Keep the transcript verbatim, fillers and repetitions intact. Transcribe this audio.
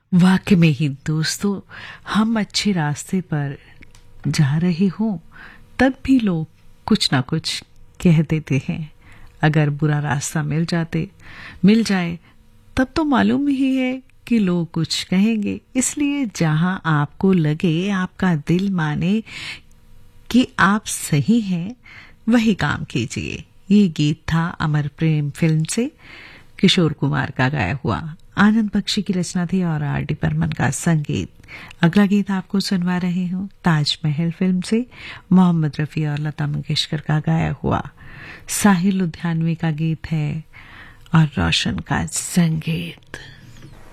वाकई में ही दोस्तों, हम अच्छे रास्ते पर जा रहे हों तब भी लोग कुछ ना कुछ कह देते हैं। अगर बुरा रास्ता मिल जाते मिल जाए तब तो मालूम ही है कि लोग कुछ कहेंगे। इसलिए जहां आपको लगे, आपका दिल माने कि आप सही हैं, वही काम कीजिए। ये गीत था अमर प्रेम फिल्म से किशोर कुमार का गाया हुआ। आनंद बख्शी की रचना थी और आर डी बर्मन का संगीत। अगला गीत आपको सुनवा रही हूँ ताजमहल फिल्म से मोहम्मद रफी और लता मंगेशकर का गाया हुआ। साहिल लुधियानवी का गीत है और रोशन का संगीत।